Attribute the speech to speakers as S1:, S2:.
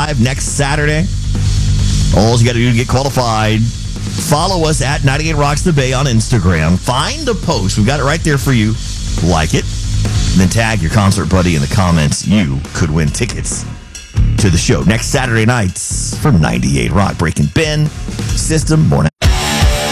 S1: live next Saturday. All you got to do to get qualified, follow us at 98 Rocks the Bay on Instagram. Find the post. We've got it right there for you. Like it. And then tag your concert buddy in the comments. You could win tickets to the show next Saturday nights from 98 Rock. Breaking Ben, System, Morning.